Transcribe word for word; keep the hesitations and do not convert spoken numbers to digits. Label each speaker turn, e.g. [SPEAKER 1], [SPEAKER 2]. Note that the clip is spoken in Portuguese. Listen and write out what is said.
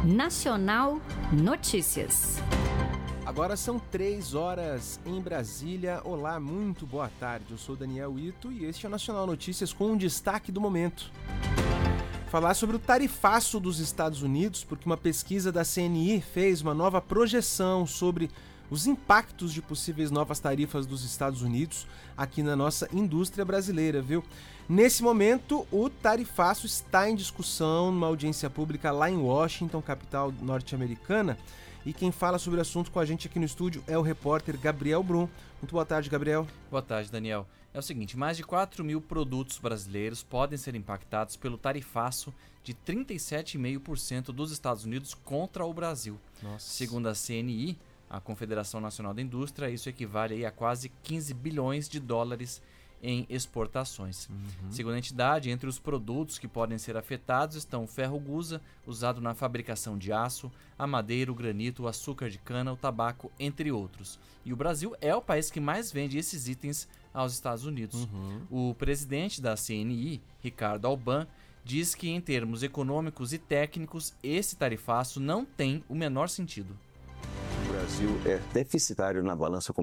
[SPEAKER 1] Nacional Notícias.
[SPEAKER 2] Agora são três horas em Brasília. Olá, muito boa tarde. Eu sou Daniel Ito e este é o Nacional Notícias com um destaque do momento. Falar sobre o tarifaço dos Estados Unidos, porque uma pesquisa da C N I fez uma nova projeção sobre os impactos de possíveis novas tarifas dos Estados Unidos aqui na nossa indústria brasileira, viu? Nesse momento, o tarifaço está em discussão numa audiência pública lá em Washington, capital norte-americana. E quem fala sobre o assunto com a gente aqui no estúdio é o repórter Gabriel Brum. Muito boa tarde, Gabriel.
[SPEAKER 3] Boa tarde, Daniel. É o seguinte, mais de quatro mil produtos brasileiros podem ser impactados pelo tarifaço de trinta e sete vírgula cinco por cento dos Estados Unidos contra o Brasil. Nossa. Segundo a C N I, a Confederação Nacional da Indústria, isso equivale aí a quase quinze bilhões de dólares em exportações. Uhum. Segundo a entidade, entre os produtos que podem ser afetados estão o ferro-gusa, usado na fabricação de aço, a madeira, o granito, o açúcar de cana, o tabaco, entre outros. E o Brasil é o país que mais vende esses itens aos Estados Unidos. Uhum. O presidente da C N I, Ricardo Alban, diz que em termos econômicos e técnicos, esse tarifaço não tem o menor sentido.
[SPEAKER 4] O Brasil é deficitário na balança comercial.